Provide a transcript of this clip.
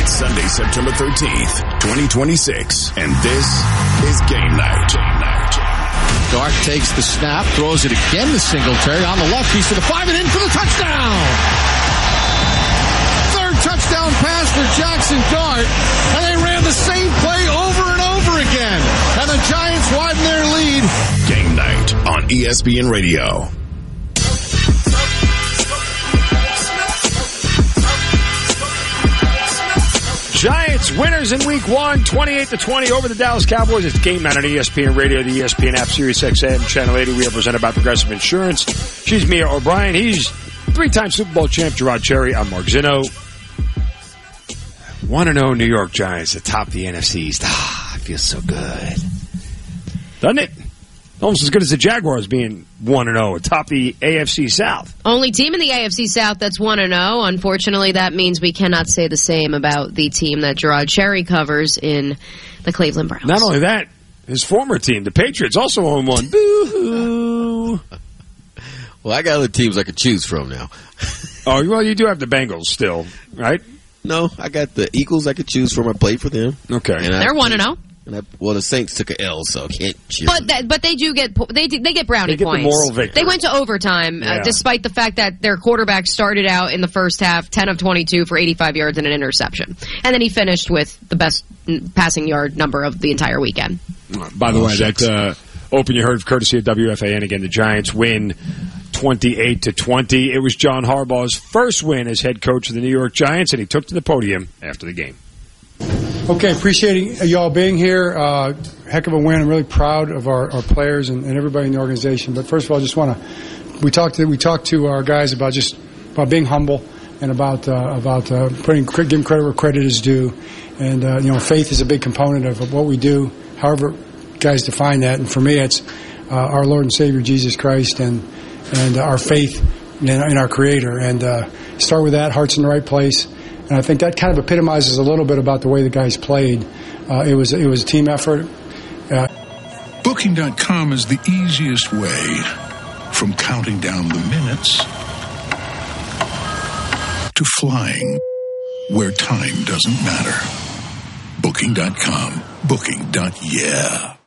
It's Sunday, September 13th, 2026, and this is Game Night. Dart takes the snap, throws it again to Singletary on the left piece of the 5 and in for the touchdown. Third touchdown pass for Jackson Dart, and they ran the same play over and over again. And the Giants widen their lead. Game Night on ESPN Radio. Giants winners in week 1, 28-20 over the Dallas Cowboys. It's Game Night on ESPN Radio, the ESPN app, Sirius XM, Channel 80. We are presented by Progressive Insurance. She's Mia O'Brien. He's three-time Super Bowl champ Gerard Cherry. I'm Mark Zinno. 1-0 New York Giants atop the NFC East. It feels so good. Doesn't it? Almost as good as the Jaguars being 1-0 atop the AFC South. Only team in the AFC South that's 1-0. Unfortunately, that means we cannot say the same about the team that Gerard Cherry covers in the Cleveland Browns. Not only that, his former team, the Patriots, also 0-1. Boo-hoo. Well, I got other teams I could choose from now. Oh, well, you do have the Bengals still, right? No, I got the Eagles I could choose from. I played for them. Okay. And they're 1-0. Well, the Saints took an L, so I can't cheer. But they do get they get brownie points. The moral victory. They went to overtime, despite the fact that their quarterback started out in the first half 10 of 22 for 85 yards and an interception, and then he finished with the best passing yard number of the entire weekend. By the way, that open you heard courtesy of WFAN. Again, the Giants win 28-20. It was John Harbaugh's first win as head coach of the New York Giants, and he took to the podium after the game. Okay, appreciating y'all being here. Heck of a win. I'm really proud of our players and everybody in the organization. But first of all, I just want to we talked to our guys about being humble and about giving credit where credit is due. And faith is a big component of what we do. However, guys define that. And for me, it's our Lord and Savior Jesus Christ and our faith in our Creator. And start with that. Heart's in the right place. And I think that kind of epitomizes a little bit about the way the guys played. It was a team effort. Booking.com is the easiest way from counting down the minutes to flying where time doesn't matter. Booking.com. Booking.yeah.